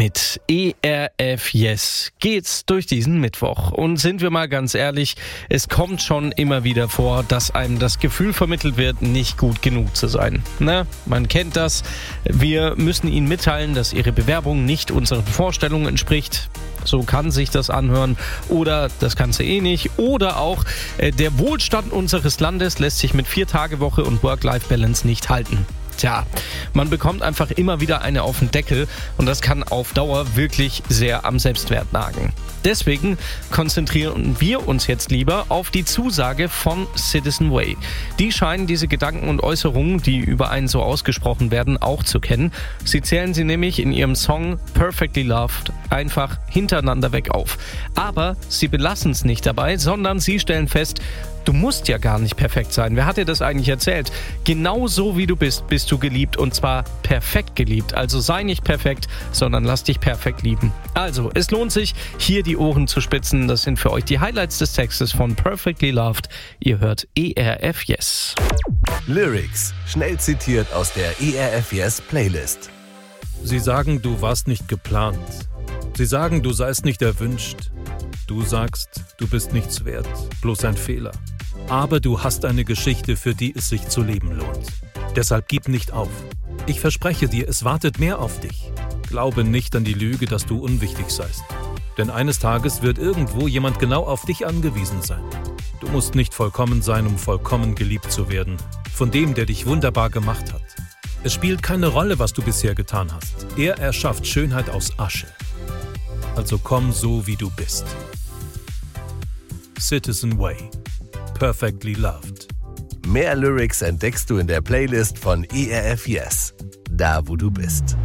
Mit ERF Yes geht's durch diesen Mittwoch. Und sind wir mal ganz ehrlich, es kommt schon immer wieder vor, dass einem das Gefühl vermittelt wird, nicht gut genug zu sein. Man kennt das. Wir müssen Ihnen mitteilen, dass Ihre Bewerbung nicht unseren Vorstellungen entspricht. So kann sich das anhören. Oder das Ganze nicht. Oder auch, der Wohlstand unseres Landes lässt sich mit 4-Tage-Woche und Work-Life-Balance nicht halten. Tja, man bekommt einfach immer wieder eine auf den Deckel und das kann auf Dauer wirklich sehr am Selbstwert nagen. Deswegen konzentrieren wir uns jetzt lieber auf die Zusage von Citizen Way. Die scheinen diese Gedanken und Äußerungen, die über einen so ausgesprochen werden, auch zu kennen. Sie zählen sie nämlich in ihrem Song Perfectly Loved einfach hintereinander weg auf. Aber sie belassen es nicht dabei, sondern sie stellen fest, du musst ja gar nicht perfekt sein. Wer hat dir das eigentlich erzählt? Genau so wie du bist, bist du geliebt und zwar perfekt geliebt. Also sei nicht perfekt, sondern lass dich perfekt lieben. Also, es lohnt sich, hier die Ohren zu spitzen. Das sind für euch die Highlights des Textes von Perfectly Loved. Ihr hört ERF Yes. Lyrics, schnell zitiert aus der ERF Yes Playlist. Sie sagen, du warst nicht geplant. Sie sagen, du seist nicht erwünscht. Du sagst, du bist nichts wert, bloß ein Fehler. Aber du hast eine Geschichte, für die es sich zu leben lohnt. Deshalb gib nicht auf. Ich verspreche dir, es wartet mehr auf dich. Glaube nicht an die Lüge, dass du unwichtig seist. Denn eines Tages wird irgendwo jemand genau auf dich angewiesen sein. Du musst nicht vollkommen sein, um vollkommen geliebt zu werden. Von dem, der dich wunderbar gemacht hat. Es spielt keine Rolle, was du bisher getan hast. Er erschafft Schönheit aus Asche. Also komm so, wie du bist. Citizen Way. Perfectly Loved. Mehr Lyrics entdeckst du in der Playlist von ERF Yes. Da, wo du bist.